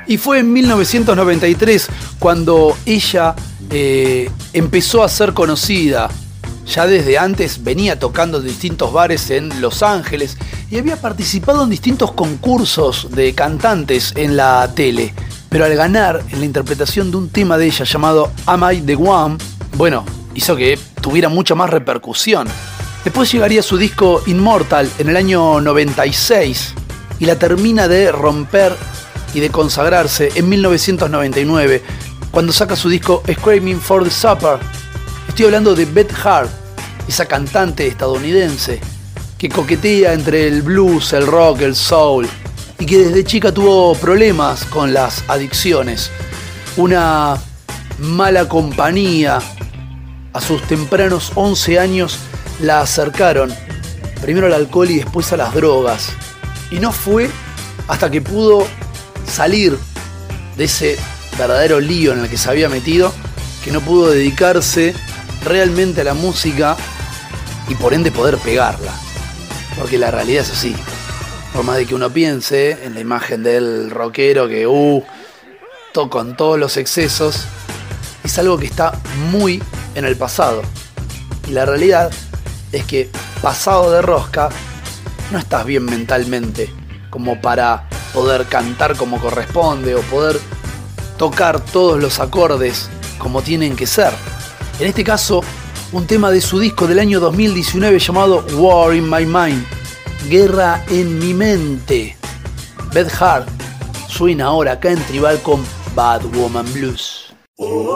Y fue en 1993 cuando ella empezó a ser conocida. Ya desde antes venía tocando en distintos bares en Los Ángeles y había participado en distintos concursos de cantantes en la tele. Pero al ganar en la interpretación de un tema de ella llamado Am I the One, bueno, hizo que tuviera mucha más repercusión. Después llegaría su disco Immortal en el año 96 y la termina de romper y de consagrarse en 1999 cuando saca su disco Screaming for the Supper. Estoy hablando de Beth Hart, esa cantante estadounidense que coquetea entre el blues, el rock, el soul y que desde chica tuvo problemas con las adicciones. Una mala compañía a sus tempranos 11 años la acercaron primero al alcohol y después a las drogas. Y no fue hasta que pudo salir de ese verdadero lío en el que se había metido que no pudo dedicarse realmente a la música y por ende poder pegarla. Porque la realidad es así. Por más de que uno piense en la imagen del rockero que con todos los excesos, es algo que está muy en el pasado. Y la realidad es que pasado de rosca no estás bien mentalmente como para poder cantar como corresponde o poder tocar todos los acordes como tienen que ser. En este caso, un tema de su disco del año 2019 llamado War in My Mind, Guerra en mi mente. Beth Hart suena ahora acá en Tribal con Bad Woman Blues.